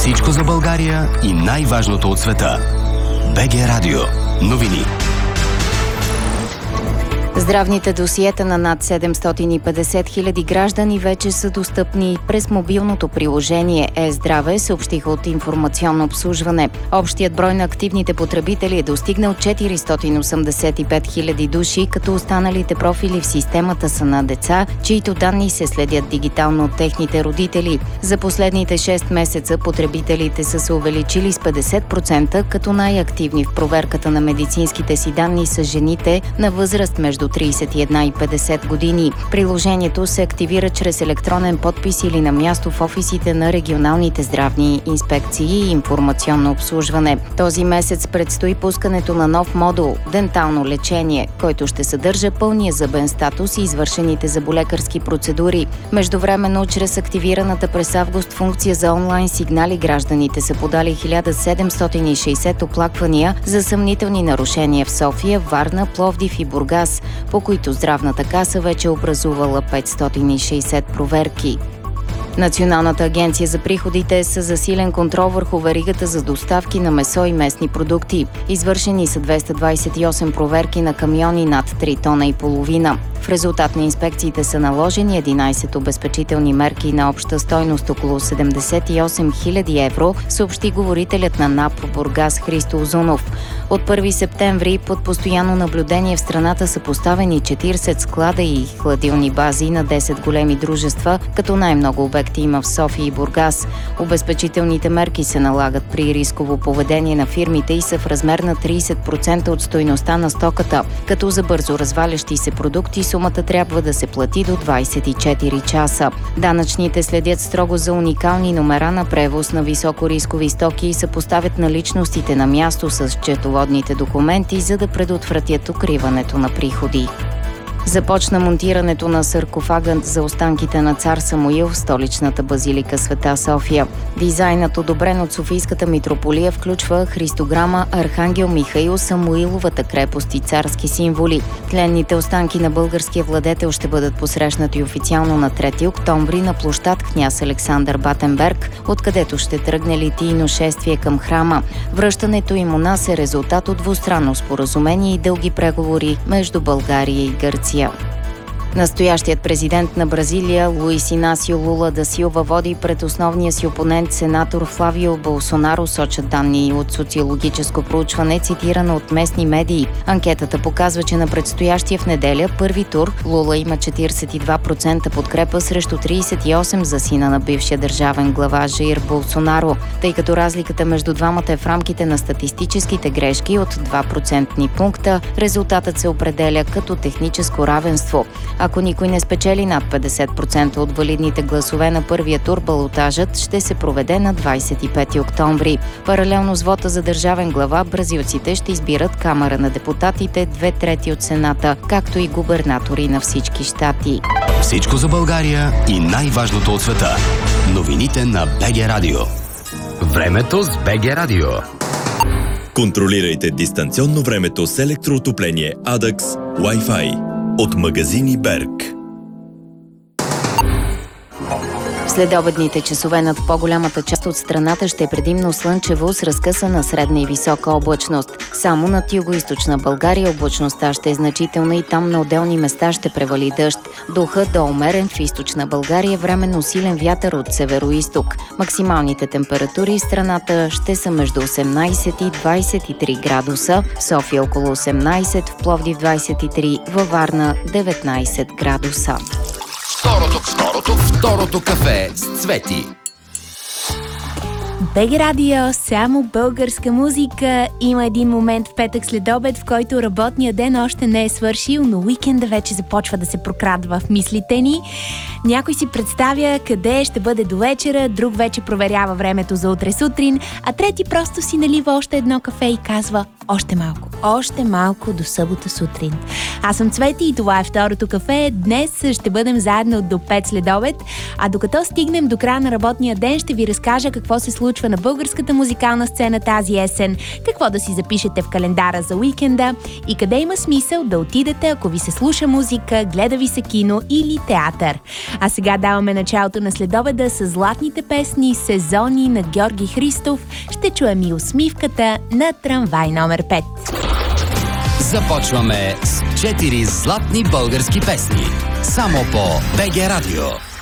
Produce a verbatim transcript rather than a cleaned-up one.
Всичко за България и най-важното от света. БГ Радио. Новини. Здравните досиета на над седемстотин и петдесет хиляди граждани вече са достъпни през мобилното приложение е-Здраве, съобщиха от Информационно обслужване. Общият брой на активните потребители е достигнал четиристотин осемдесет и пет хиляди души, като останалите профили в системата са на деца, чието данни се следят дигитално от техните родители. За последните шест месеца потребителите са се увеличили с петдесет процента, като най-активни в проверката на медицинските си данни са жените на възраст между трийсет и една и петдесет години. Приложението се активира чрез електронен подпис или на място в офисите на регионалните здравни инспекции и информационно обслужване. Този месец предстои пускането на нов модул – дентално лечение, който ще съдържа пълния зъбен статус и извършените зъболекарски процедури. Междувременно, чрез активираната през август функция за онлайн сигнали, гражданите са подали хиляда седемстотин и шейсет оплаквания за съмнителни нарушения в София, Варна, Пловдив и Бургас, по които Здравната каса вече образувала петстотин и шейсет проверки. Националната агенция за приходите е със засилен контрол върху веригата за доставки на месо и местни продукти. Извършени са двеста двайсет и осем проверки на камиони над три тона и половина. В резултат на инспекциите са наложени единайсет обезпечителни мерки на обща стойност около седемдесет и осем хиляди евро, съобщи говорителят на НАП Бургас Христо Узунов. От първи септември под постоянно наблюдение в страната са поставени четирийсет склада и хладилни бази на десет големи дружества, като най-много обекти има в София и Бургас. Обезпечителните мерки се налагат при рисково поведение на фирмите и са в размер на трийсет процента от стойността на стоката, като за бързо развалящи се продукти сумата трябва да се плати до двайсет и четири часа. Данъчните следят строго за уникални номера на превоз на високорискови стоки и съпоставят наличностите на място с счетоводните документи, за да предотвратят укриването на приходи. Започна монтирането на саркофагът за останките на цар Самуил в столичната базилика Света София. Дизайнът, одобрен от Софийската митрополия, включва христограма, архангел Михаил, Самуиловата крепост и царски символи. Тленните останки на българския владетел ще бъдат посрещнати официално на трети октомври на площад Княз Александър Батенберг, откъдето ще тръгне литийно шествие към храма. Връщането им у нас е резултат от двустранно споразумение и дълги преговори между България и Гърция. Настоящият президент на Бразилия Луис Инасио Лула да Силва води пред основния си опонент сенатор Флавио Болсонаро, сочат данни от социологическо проучване, цитирано от местни медии. Анкетата показва, че на предстоящия в неделя първи тур Лула има четирийсет и два процента подкрепа срещу трийсет и осем процента за сина на бившия държавен глава Жаир Болсонаро, тъй като разликата между двамата е в рамките на статистическите грешки от два процентни пункта. Резултатът се определя като техническо равенство. Ако никой не спечели над петдесет процента от валидните гласове на първия тур, балотажът ще се проведе на двайсет и пети октомври. Паралелно с вота за държавен глава, бразилците ще избират Камара на депутатите, две трети от Сената, както и губернатори на всички щати. Всичко за България и най-важното от света. Новините на БГ Радио. Времето с БГ Радио. Контролирайте дистанционно времето с електроотопление Адакс Wi-Fi от магазини Берг. Следобедните часове над по-голямата част от страната ще е предимно слънчево с разкъсана средна и висока облачност. Само над югоизточна България облачността ще е значителна и там на отделни места ще превали дъжд. Духът до умерен в източна България, временно силен вятър от североизток. Максималните температури в страната ще са между осемнайсет и двайсет и три градуса, в София около осемнайсет, в Пловдив двайсет и три, във Варна деветнайсет градуса. Второто, второто, второто кафе с Цвети. БГ Радио, само българска музика. Има един момент в петък след обед, в който работният ден още не е свършил, но уикенда вече започва да се прокрадва в мислите ни. Някой си представя къде ще бъде до вечера, друг вече проверява времето за утре сутрин, а трети просто си налива още едно кафе и казва: още малко, още малко до събота сутрин. Аз съм Цвети и това е второто кафе. Днес ще бъдем заедно до пет след обед, а докато стигнем до края на работния ден, ще ви разкажа какво се случва на българската музикална сцена тази есен, какво да си запишете в календара за уикенда и къде има смисъл да отидете, ако ви се слуша музика, гледа ви се кино или театър. А сега даваме началото на следобеда с златните песни сезони на Георги Христов. Ще чуем и усмивката на трамвай номер пет. Започваме с четири златни български песни. Само по БГ Радио.